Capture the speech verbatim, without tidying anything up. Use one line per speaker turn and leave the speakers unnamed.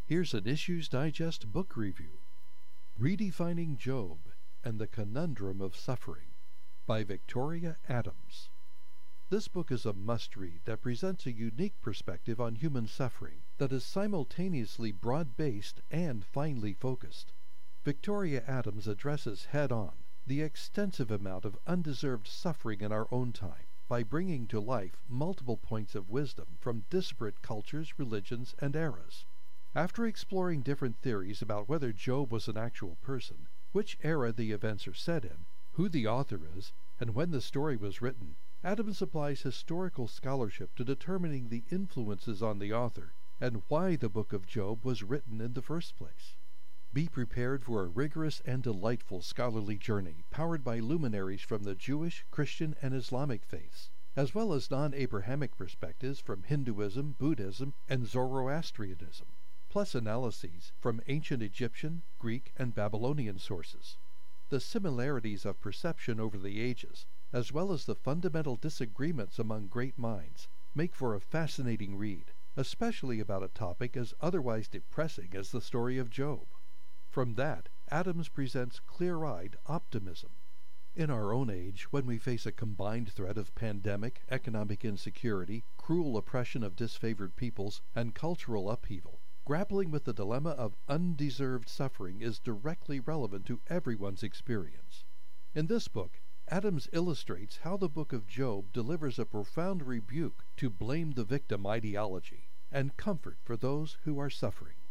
Here's an Issues Digest book review. Redefining Job and the Conundrum of Suffering by Victoria Adams. This book is a must-read that presents a unique perspective on human suffering that is simultaneously broad-based and finely focused. Victoria Adams addresses head-on the extensive amount of undeserved suffering in our own time by bringing to life multiple points of wisdom from disparate cultures, religions, and eras. After exploring different theories about whether Job was an actual person, which era the events are set in, who the author is, and when the story was written, Adams applies historical scholarship to determining the influences on the author and why the Book of Job was written in the first place. Be prepared for a rigorous and delightful scholarly journey powered by luminaries from the Jewish, Christian, and Islamic faiths, as well as non-Abrahamic perspectives from Hinduism, Buddhism, and Zoroastrianism, plus analyses from ancient Egyptian, Greek, and Babylonian sources. The similarities of perception over the ages, as well as the fundamental disagreements among great minds, make for a fascinating read, especially about a topic as otherwise depressing as the story of Job. From that, Adams presents clear-eyed optimism. In our own age, when we face a combined threat of pandemic, economic insecurity, cruel oppression of disfavored peoples, and cultural upheaval, grappling with the dilemma of undeserved suffering is directly relevant to everyone's experience. In this book, Adams illustrates how the Book of Job delivers a profound rebuke to blame the victim ideology and comfort for those who are suffering.